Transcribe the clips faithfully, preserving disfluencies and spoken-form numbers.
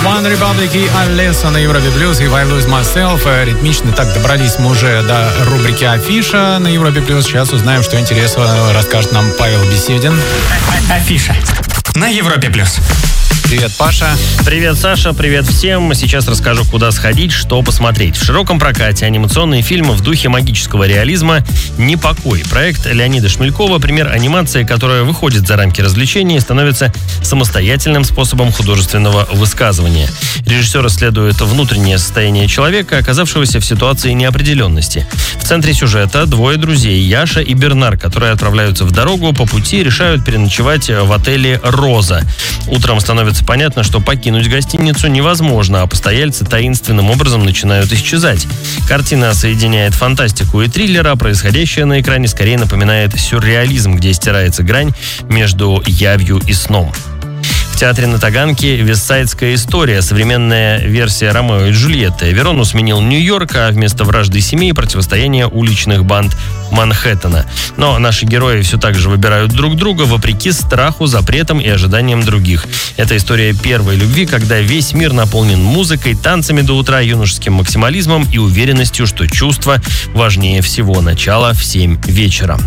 One Republic и Алеса на Европе Плюс, и I Lose Myself. Ритмично так добрались мы уже до рубрики «Афиша» на Европе Плюс. Сейчас узнаем, что интересного расскажет нам Павел Беседин. Афиша на Европе Плюс. Привет, Паша. Привет, Саша. Привет всем. Сейчас расскажу, куда сходить, что посмотреть. В широком прокате анимационные фильмы в духе магического реализма «Непокой». Проект Леонида Шмелькова – пример анимации, которая выходит за рамки развлечений и становится самостоятельным способом художественного высказывания. Режиссер исследует внутреннее состояние человека, оказавшегося в ситуации неопределенности. В центре сюжета двое друзей – Яша и Бернар, которые отправляются в дорогу, по пути решают переночевать в отеле «Роза». Утром становится понятно, что покинуть гостиницу невозможно, а постояльцы таинственным образом начинают исчезать. Картина соединяет фантастику и триллер, а происходящее на экране скорее напоминает сюрреализм, где стирается грань между явью и сном. В театре на Таганке «Вестсайдская история», современная версия Ромео и Джульетты. Верону сменил Нью-Йорк, а вместо вражды семей противостояние уличных банд Манхэттена. Но наши герои все так же выбирают друг друга, вопреки страху, запретам и ожиданиям других. Это история первой любви, когда весь мир наполнен музыкой, танцами до утра, юношеским максимализмом и уверенностью, что чувство важнее всего. Начало в семь вечера.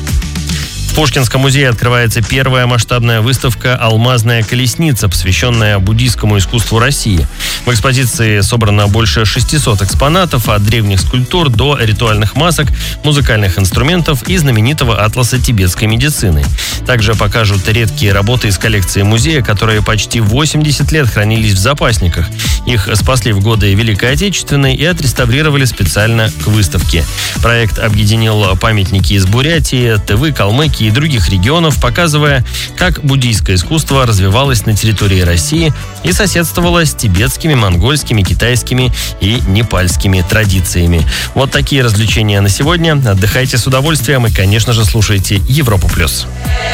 В Пушкинском музее открывается первая масштабная выставка «Алмазная колесница», посвященная буддийскому искусству России. В экспозиции собрано больше шестисот экспонатов, от древних скульптур до ритуальных масок, музыкальных инструментов и знаменитого атласа тибетской медицины. Также покажут редкие работы из коллекции музея, которые почти восемьдесят лет хранились в запасниках. Их спасли в годы Великой Отечественной и отреставрировали специально к выставке. Проект объединил памятники из Бурятии, Тывы, Калмыкии и других регионов, показывая, как буддийское искусство развивалось на территории России и соседствовало с тибетскими, монгольскими, китайскими и непальскими традициями. Вот такие развлечения на сегодня. Отдыхайте с удовольствием и, конечно же, слушайте Европу+.